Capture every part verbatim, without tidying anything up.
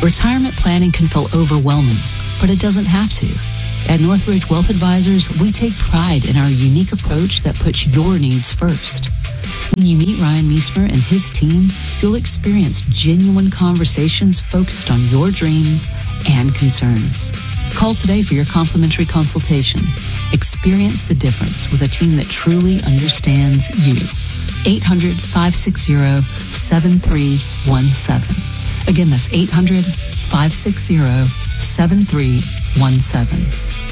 Retirement planning can feel overwhelming, but it doesn't have to. At Northridge Wealth Advisors, we take pride in our unique approach that puts your needs first. When you meet Ryan Meismer and his team, you'll experience genuine conversations focused on your dreams and concerns. Call today for your complimentary consultation. Experience the difference with a team that truly understands you. eight hundred, five six zero, seven three one seven. Again, that's eight hundred, five six zero, seven three one seven.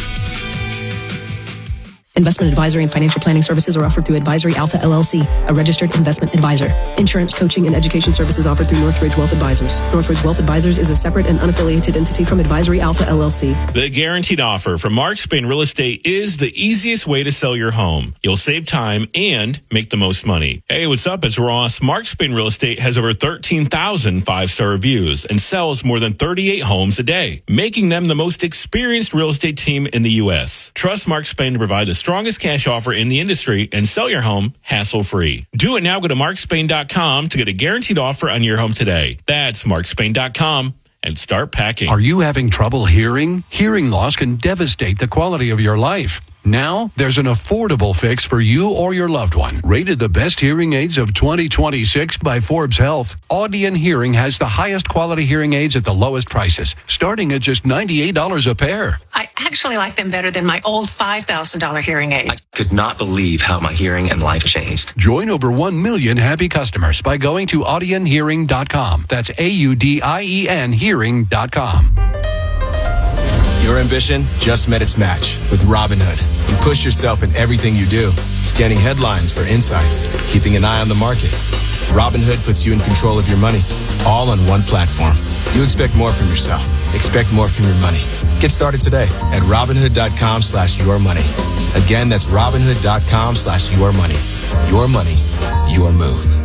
Investment advisory and financial planning services are offered through Advisory Alpha L L C, a registered investment advisor. Insurance, coaching, and education services offered through Northridge Wealth Advisors. Northridge Wealth Advisors is a separate and unaffiliated entity from Advisory Alpha L L C. The Guaranteed Offer from Mark Spain Real Estate is the easiest way to sell your home. You'll save time and make the most money. Hey, what's up? It's Ross. Mark Spain Real Estate has over thirteen thousand five-star reviews and sells more than thirty-eight homes a day, making them the most experienced real estate team in the U S. Trust Mark Spain to provide the strongest cash offer in the industry and sell your home hassle-free. Do it now. Go to mark spain dot com to get a guaranteed offer on your home today. That's mark spain dot com and start packing. Are you having trouble hearing? Hearing loss can devastate the quality of your life. Now, there's an affordable fix for you or your loved one. Rated the best hearing aids of twenty twenty-six by Forbes Health, Audion Hearing has the highest quality hearing aids at the lowest prices, starting at just ninety-eight dollars a pair. I actually like them better than my old five thousand dollars hearing aid. I could not believe how my hearing and life changed. Join over one million happy customers by going to audion hearing dot com. That's A U D I E N hearing dot com. Your ambition just met its match with Robinhood. You push yourself in everything you do, scanning headlines for insights, keeping an eye on the market. Robinhood puts you in control of your money, all on one platform. You expect more from yourself. Expect more from your money. Get started today at Robinhood.com slash your money. Again, that's Robinhood.com slash your money. Your money, your move.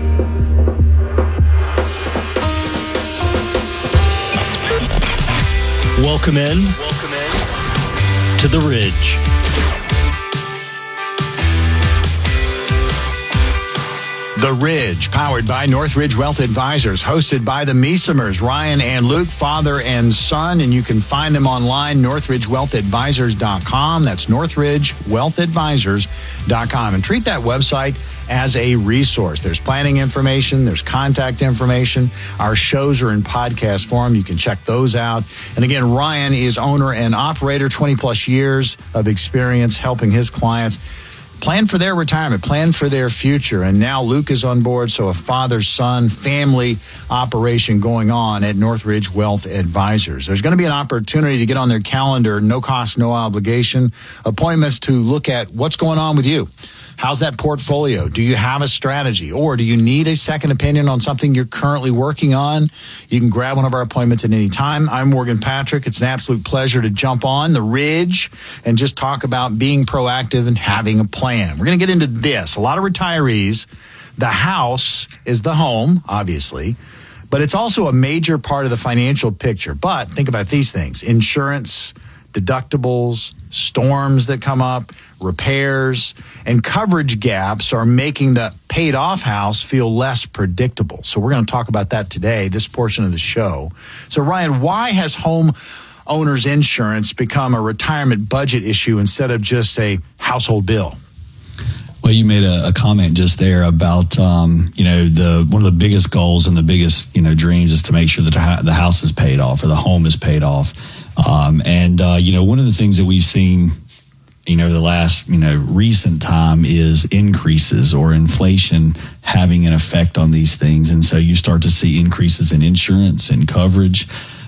Welcome in. Welcome in to the Ridge. The Ridge, powered by Northridge Wealth Advisors, hosted by the Meismers, Ryan and Luke, father and son, and you can find them online, northridge wealth advisors dot com. That's northridge wealth advisors dot com. And treat that website as a resource. There's planning information, there's contact information. Our shows are in podcast form. You can check those out. And again, Ryan is owner and operator, twenty plus years of experience helping his clients plan for their retirement, plan for their future. And now Luke is on board, so a father-son family operation going on at Northridge Wealth Advisors. There's going to be an opportunity to get on their calendar, no cost, no obligation, appointments to look at what's going on with you. How's that portfolio? Do you have a strategy, or do you need a second opinion on something you're currently working on? You can grab one of our appointments at any time. I'm Morgan Patrick. It's an absolute pleasure to jump on the Ridge and just talk about being proactive and having a plan. We're going to get into this. A lot of retirees, the house is the home, obviously, but it's also a major part of the financial picture. But think about these things: insurance, deductibles, storms that come up, repairs, and coverage gaps are making the paid off house feel less predictable. So we're going to talk about that today, this portion of the show. So Ryan, why has home owners insurance become a retirement budget issue instead of just a household bill? Well, you made a, a comment just there about, um, you know, the one of the biggest goals and the biggest, you know, dreams is to make sure that the house is paid off or the home is paid off. Um, and, uh, you know, one of the things that we've seen, you know, the last, you know, recent time is increases or inflation having an effect on these things. And so you start to see increases in insurance and coverage.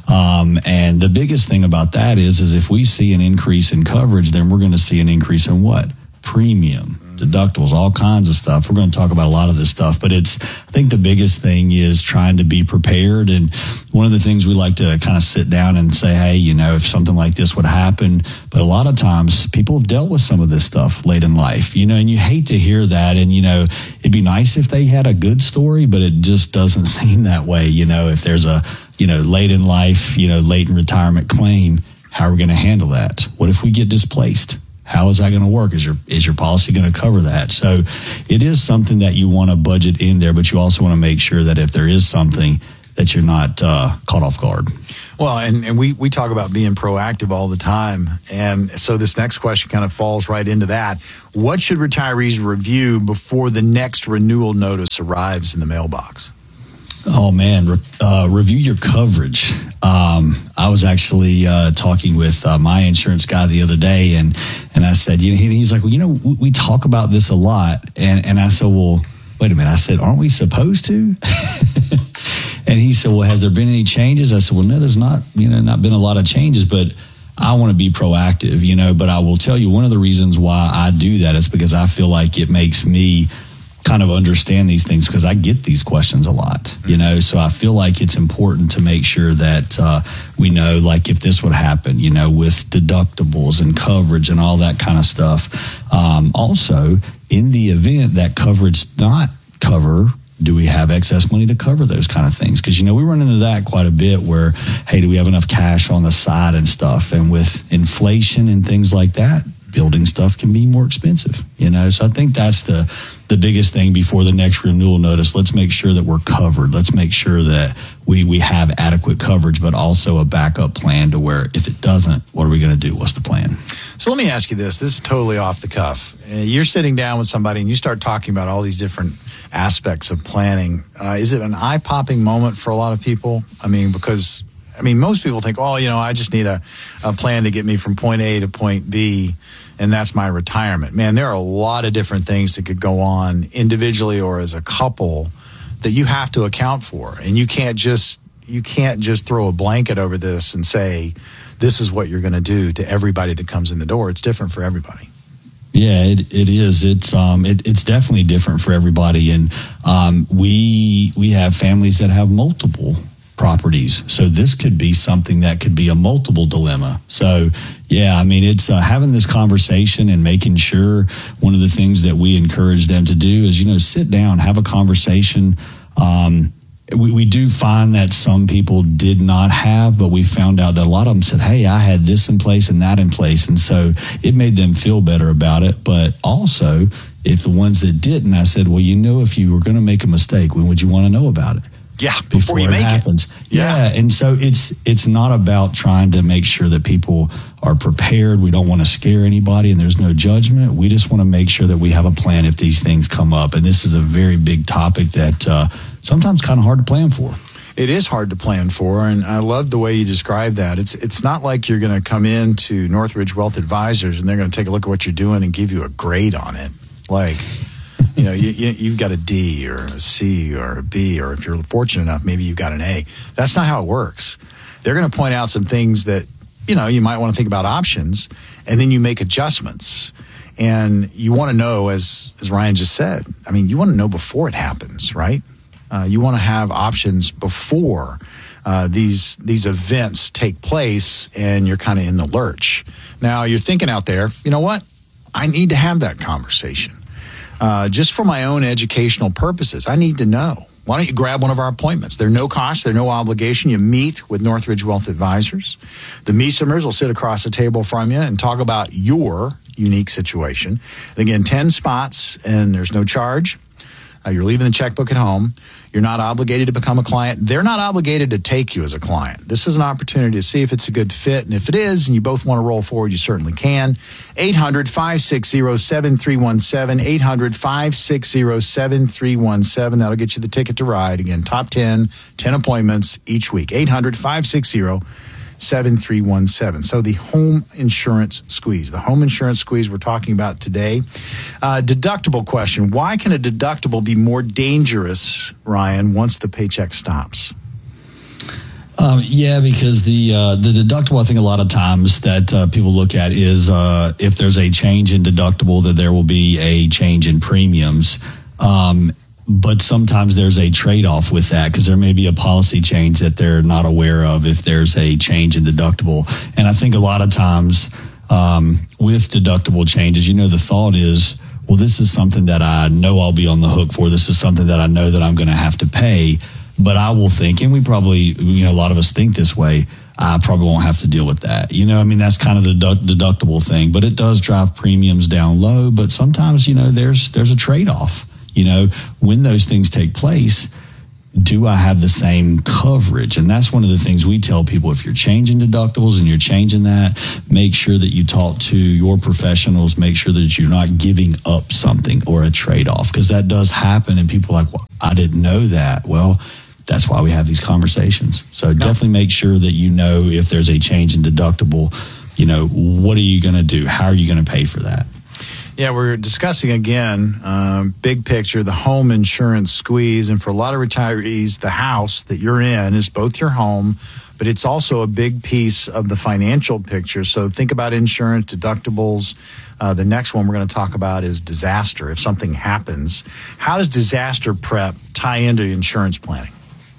Um, and the biggest thing about that is, is if we see an increase in coverage, then we're going to see an increase in what? Premium. Deductibles, all kinds of stuff. We're going to talk about a lot of this stuff, but it's, I think the biggest thing is trying to be prepared. And one of the things we like to kind of sit down and say, hey, you know, if something like this would happen, but a lot of times people have dealt with some of this stuff late in life, you know, and you hate to hear that. And, you know, it'd be nice if they had a good story, but it just doesn't seem that way. You know, if there's a, you know, late in life, you know, late in retirement claim, how are we going to handle that? What if we get displaced? How is that going to work? Is your is your policy going to cover that? So it is something that you want to budget in there, but you also want to make sure that if there is something that you're not uh, caught off guard. Well, and, and we, we talk about being proactive all the time. And so this next question kind of falls right into that. What should retirees review before the next renewal notice arrives in the mailbox? Oh, man, re- uh, review your coverage. Um, I was actually uh, talking with uh, my insurance guy the other day, and, and I said, you know, he, he's like, well, you know, we, we talk about this a lot. And, and I said, well, wait a minute. I said, aren't we supposed to? And he said, well, has there been any changes? I said, well, no, there's not, you know, not been a lot of changes, but I want to be proactive, you know, but I will tell you one of the reasons why I do that is because I feel like it makes me kind of understand these things because I get these questions a lot, you know, so I feel like it's important to make sure that uh, we know, like, if this would happen, you know, with deductibles and coverage and all that kind of stuff. Um, also, in the event that coverage not cover, do we have excess money to cover those kind of things? Because, you know, we run into that quite a bit where, hey, do we have enough cash on the side and stuff? And with inflation and things like that, building stuff can be more expensive, you know? So I think that's the, the biggest thing before the next renewal notice. Let's make sure that we're covered. Let's make sure that we, we have adequate coverage, but also a backup plan to where if it doesn't, what are we going to do? What's the plan? So let me ask you this. This is totally off the cuff. Uh, you're sitting down with somebody and you start talking about all these different aspects of planning. Uh, is it an eye-popping moment for a lot of people? I mean, because, I mean, most people think, oh, you know, I just need a, a plan to get me from point A to point B, and that's my retirement. Man, there are a lot of different things that could go on individually or as a couple that you have to account for. And you can't just, you can't just throw a blanket over this and say, this is what you're going to do to everybody that comes in the door. It's different for everybody. Yeah, it, it is. It's um, it, it's definitely different for everybody, and um, we we have families that have multiple properties, so this could be something that could be a multiple dilemma. So, yeah, I mean, it's uh, having this conversation and making sure. One of the things that we encourage them to do is, you know, sit down, have a conversation. Um, We, we do find that some people did not have, but we found out that a lot of them said, hey, I had this in place and that in place. And so it made them feel better about it. But also, if the ones that didn't, I said, well, you know, if you were going to make a mistake, when would you want to know about it? Yeah, before, before you it make happens. it. Yeah. yeah. And so it's it's not about trying to make sure that people are prepared. We don't want to scare anybody, and there's no judgment. We just want to make sure that we have a plan if these things come up. And this is a very big topic that uh, sometimes kind of hard to plan for. It is hard to plan for, and I love the way you describe that. It's it's not like you're going to come into Northridge Wealth Advisors and they're going to take a look at what you're doing and give you a grade on it. Like, you know, you, you, you've got a D or a C or a B, or if you're fortunate enough, maybe you've got an A. That's not how it works. They're going to point out some things that, you know, you might want to think about options, and then you make adjustments. And you want to know, as as Ryan just said, I mean, you want to know before it happens, right? Uh, you want to have options before uh, these these events take place, and you're kind of in the lurch. Now, you're thinking out there, you know what? I need to have that conversation. Uh, just for my own educational purposes, I need to know. Why don't you grab one of our appointments? They're no cost. They're no obligation. You meet with Northridge Wealth Advisors. The Meesumers will sit across the table from you and talk about your unique situation. And again, ten spots, and there's no charge. Uh, you're leaving the checkbook at home. You're not obligated to become a client. They're not obligated to take you as a client. This is an opportunity to see if it's a good fit. And if it is, and you both want to roll forward, you certainly can. eight hundred, five six zero, seven three one seven. eight hundred, five six zero, seven three one seven. That'll get you the ticket to ride. Again, top ten, ten appointments each week. eight hundred, five six zero, seven three one seven. So the home insurance squeeze, the home insurance squeeze we're talking about today. Uh, deductible question. Why can a deductible be more dangerous, Ryan, once the paycheck stops? Um, yeah, because the uh, the deductible, I think a lot of times that uh, people look at is uh, if there's a change in deductible, that there will be a change in premiums. Um, But sometimes there's a trade-off with that because there may be a policy change that they're not aware of if there's a change in deductible. And I think a lot of times um, with deductible changes, you know, the thought is, well, this is something that I know I'll be on the hook for. This is something that I know that I'm going to have to pay. But I will think, and we probably, you know, a lot of us think this way, I probably won't have to deal with that. You know, I mean, that's kind of the deductible thing. But it does drive premiums down low. But sometimes, you know, there's there's a trade-off. You know, when those things take place, do I have the same coverage? And that's one of the things we tell people. If you're changing deductibles and you're changing that, make sure that you talk to your professionals, make sure that you're not giving up something or a trade-off, because that does happen. And people are like, well, I didn't know that. Well, that's why we have these conversations. So no. definitely make sure that you know if there's a change in deductible, you know, what are you going to do? How are you going to pay for that? Yeah, we're discussing again, um, big picture, the home insurance squeeze. And for a lot of retirees, the house that you're in is both your home, but it's also a big piece of the financial picture. So think about insurance, deductibles. Uh, the next one we're going to talk about is disaster. If something happens, how does disaster prep tie into insurance planning?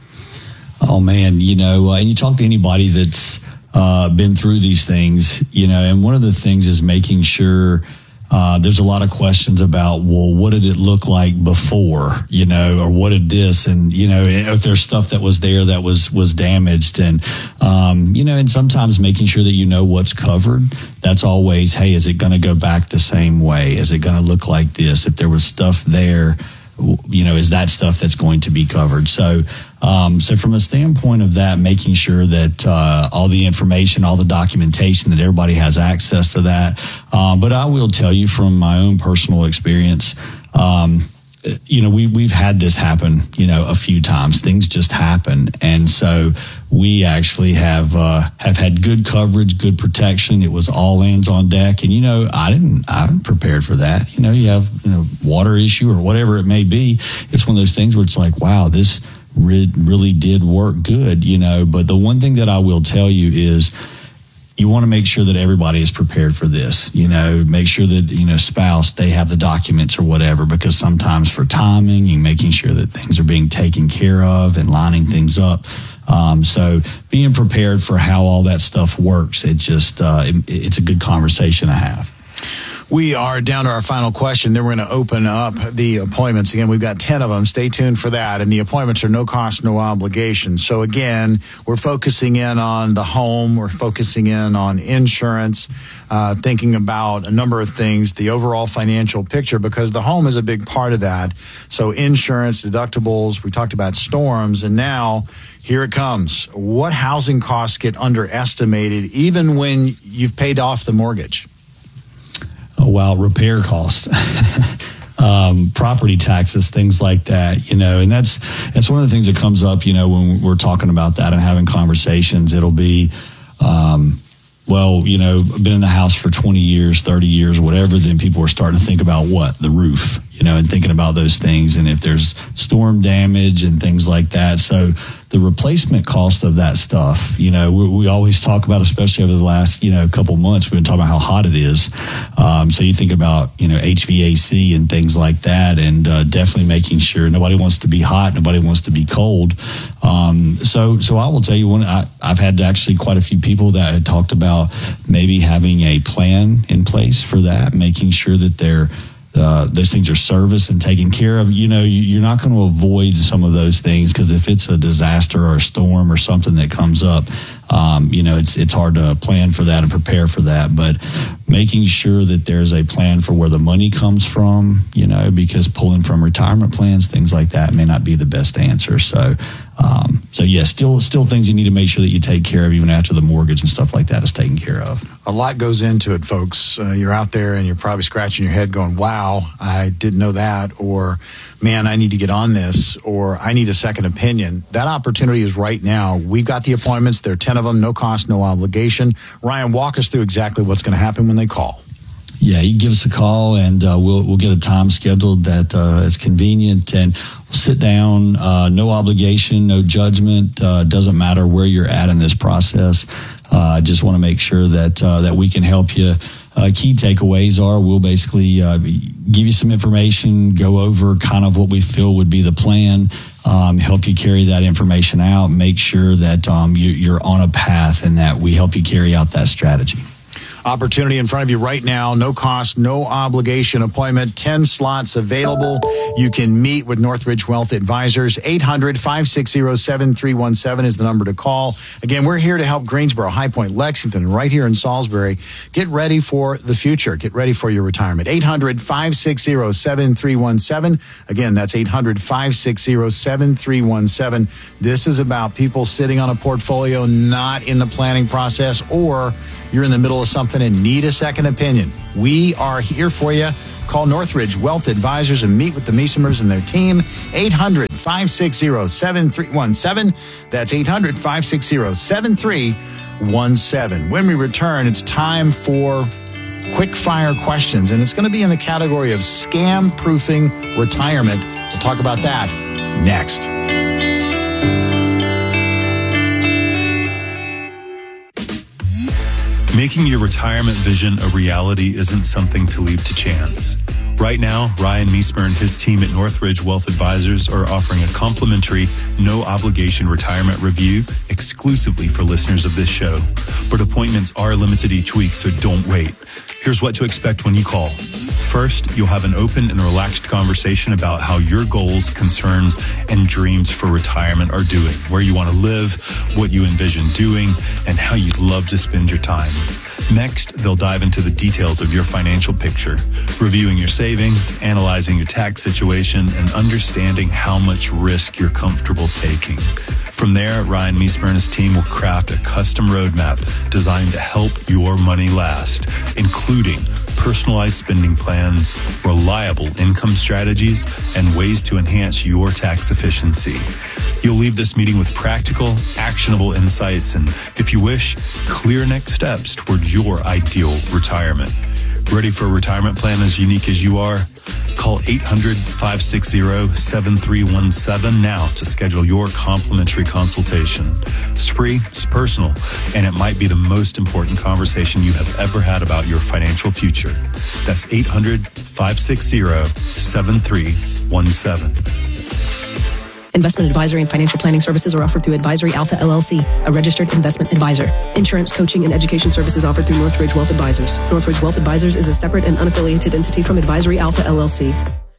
Oh, man, you know, uh, and you talk to anybody that's uh, been through these things, you know, and one of the things is making sure uh, there's a lot of questions about, well, what did it look like before, you know, or what did this, and, you know, if there's stuff that was there that was, was damaged, and, um, you know, and sometimes making sure that you know what's covered. That's always, hey, is it going to go back the same way? Is it going to look like this? If there was stuff there, you know, is that stuff that's going to be covered? So, um, so from a standpoint of that, making sure that uh, all the information, all the documentation, that everybody has access to that. Um, but I will tell you from my own personal experience, um, you know, we, we've had this happen, you know, a few times. Things just happen. And so we actually have, uh, have had good coverage, good protection. It was all hands on deck. And, you know, I didn't, I wasn't prepared for that. You know, you have, you know, water issue or whatever it may be. It's one of those things where it's like, wow, this re- really did work good, you know. But the one thing that I will tell you is, you want to make sure that everybody is prepared for this, you know, make sure that, you know, spouse, they have the documents or whatever, because sometimes for timing and making sure that things are being taken care of and lining things up. Um, so being prepared for how all that stuff works, it just, uh, it, it's a good conversation to have. We are down to our final question. Then we're going to open up the appointments. Again, we've got ten of them. Stay tuned for that. And the appointments are no cost, no obligation. So again, we're focusing in on the home. We're focusing in on insurance, uh, thinking about a number of things, the overall financial picture, because the home is a big part of that. So insurance, deductibles, we talked about storms, and now here it comes. What housing costs get underestimated even when you've paid off the mortgage? Oh, wow, repair costs, um, property taxes, things like that, you know, and that's that's one of the things that comes up, you know, when we're talking about that and having conversations. It'll be, um, well, you know, been in the house for twenty years, thirty years, whatever. Then people are starting to think about what? The roof, you know, and thinking about those things. And if there's storm damage and things like that. So the replacement cost of that stuff, you know, we, we always talk about, especially over the last, you know, couple months, we've been talking about how hot it is. Um, so you think about, you know, H V A C and things like that, and uh, definitely making sure nobody wants to be hot, nobody wants to be cold. Um, so, so I will tell you, one, I, I've had actually quite a few people that had talked about maybe having a plan in place for that, making sure that they're Uh, those things are serviced and taken care of. You know, you're not going to avoid some of those things, because if it's a disaster or a storm or something that comes up, um, you know, it's it's hard to plan for that and prepare for that. But making sure that there's a plan for where the money comes from, you know, because pulling from retirement plans, things like that may not be the best answer. So, um, so yeah, still still things you need to make sure that you take care of even after the mortgage and stuff like that is taken care of. A lot goes into it, folks. Uh, you're out there and you're probably scratching your head going, wow, I didn't know that, or man, I need to get on this, or I need a second opinion. That opportunity is right now. We've got the appointments. There are ten of them, no cost, no obligation. Ryan, walk us through exactly what's going to happen when they call. Yeah, you can give us a call, and uh, we'll we'll get a time scheduled that uh, is convenient, and we'll sit down. Uh, no obligation, no judgment. Uh, doesn't matter where you're at in this process. I uh, just want to make sure that uh, that we can help you. Uh, key takeaways are we'll basically uh, give you some information, go over kind of what we feel would be the plan, um, help you carry that information out, make sure that um, you, you're on a path and that we help you carry out that strategy. opportunity in front of you right now. No cost, no obligation appointment. ten slots available. You can meet with Northridge Wealth Advisors. eight hundred, five six zero, seven three one seven is the number to call. Again, we're here to help Greensboro, High Point, Lexington, right here in Salisbury. Get ready for the future. Get ready for your retirement. eight hundred, five six zero, seven three one seven. Again, that's eight hundred, five six zero, seven three one seven. This is about people sitting on a portfolio, not in the planning process, or you're in the middle of something and need a second opinion. We are here for you. Call Northridge Wealth Advisors and meet with the Meesemers and their team. eight hundred, five six zero, seven three one seven. That's eight hundred, five six zero, seven three one seven. When we return, it's time for quick fire questions, and it's going to be in the category of scam proofing retirement. We'll talk about that next. Making your retirement vision a reality isn't something to leave to chance. Right now, Ryan Meismer and his team at Northridge Wealth Advisors are offering a complimentary, no-obligation retirement review exclusively for listeners of this show. But appointments are limited each week, so don't wait. Here's what to expect when you call. First, you'll have an open and relaxed conversation about how your goals, concerns, and dreams for retirement are doing, where you want to live, what you envision doing, and how you'd love to spend your time. Next, they'll dive into the details of your financial picture, reviewing your savings, analyzing your tax situation, and understanding how much risk you're comfortable taking. From there, Ryan Meismer and his team will craft a custom roadmap designed to help your money last, including personalized spending plans, reliable income strategies, and ways to enhance your tax efficiency. You'll leave this meeting with practical, actionable insights and, if you wish, clear next steps toward your ideal retirement. Ready for a retirement plan as unique as you are? Call eight hundred, five six zero, seven three one seven now to schedule your complimentary consultation. It's free, it's personal, and it might be the most important conversation you have ever had about your financial future. That's eight hundred, five six zero, seven three one seven. Investment advisory and financial planning services are offered through Advisory Alpha L L C, a registered investment advisor. Insurance, coaching, and education services offered through Northridge Wealth Advisors. Northridge Wealth Advisors is a separate and unaffiliated entity from Advisory Alpha L L C.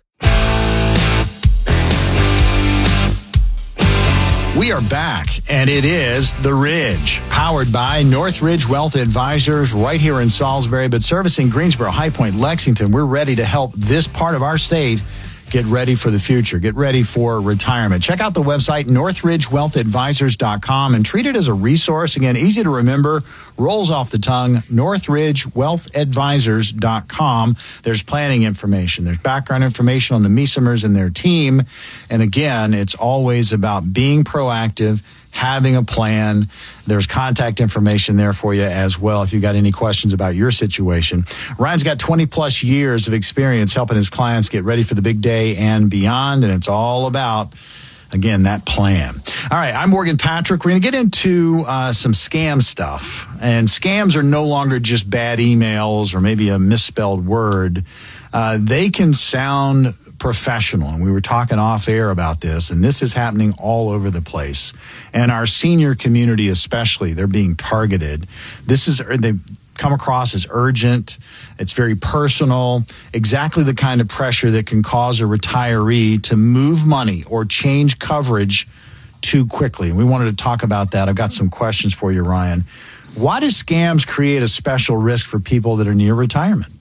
We are back, and it is The Ridge, powered by Northridge Wealth Advisors right here in Salisbury, but servicing Greensboro, High Point, Lexington. We're ready to help this part of our state get ready for the future. Get ready for retirement. Check out the website, northridge wealth advisors dot com, and treat it as a resource. Again, easy to remember, rolls off the tongue, northridge wealth advisors dot com. There's planning information. There's background information on the Meesemers and their team. And again, it's always about being proactive, having a plan. There's contact information there for you as well if you've got any questions about your situation. Ryan's got twenty plus years of experience helping his clients get ready for the big day and beyond, and it's all about, again, that plan. All right, I'm Morgan Patrick. We're going to get into uh, some scam stuff. And scams are no longer just bad emails or maybe a misspelled word. Uh, they can sound professional. And we were talking off air about this, and this is happening all over the place. And our senior community especially, they're being targeted. This is, they come across as urgent. It's very personal, exactly the kind of pressure that can cause a retiree to move money or change coverage too quickly. And we wanted to talk about that. I've got some questions for you, Ryan. Why do scams create a special risk for people that are near retirement?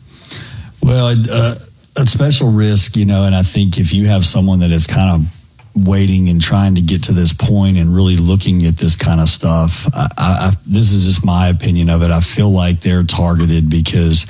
Well, uh, a special risk, you know, and I think if you have someone that is kind of waiting and trying to get to this point and really looking at this kind of stuff, I, I, this is just my opinion of it. I feel like they're targeted because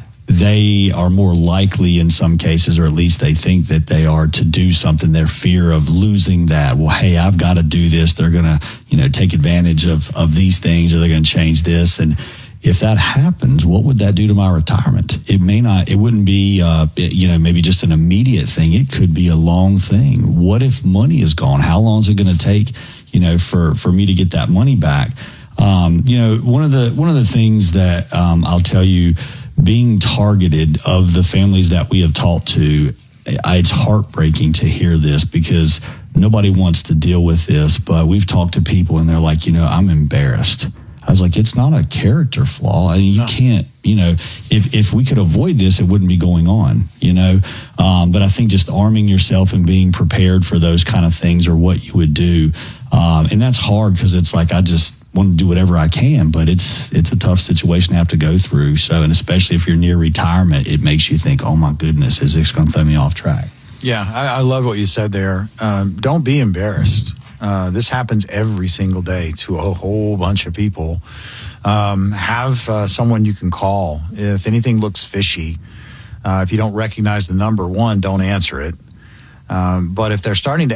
they are more likely in some cases, or at least they think that they are, to do something. Their fear of losing that. Well, hey, I've got to do this. They're going to, you know, take advantage of, of these things, or they're going to change this. And if that happens, what would that do to my retirement? It may not, it wouldn't be, uh, you know, maybe just an immediate thing. It could be a long thing. What if money is gone? How long is it going to take, you know, for, for me to get that money back? Um, you know, one of the, one of the things that, um, I'll tell you, being targeted of the families that we have talked to, it's heartbreaking to hear this because nobody wants to deal with this, but we've talked to people and they're like, you know, I'm embarrassed. I was like, it's not a character flaw. I mean, you no. can't, you know, if, if we could avoid this, it wouldn't be going on, you know. Um, but I think just arming yourself and being prepared for those kind of things are what you would do. Um, and that's hard because it's like, I just want to do whatever I can, but it's it's a tough situation to have to go through. So, and especially if you're near retirement, it makes you think, oh my goodness, is this going to throw me off track? Yeah, I, I love what you said there. Um, don't be embarrassed. Uh, this happens every single day to a whole bunch of people. Um, have uh, someone you can call. If anything looks fishy, uh, if you don't recognize the number, one, don't answer it. Um, but if they're starting to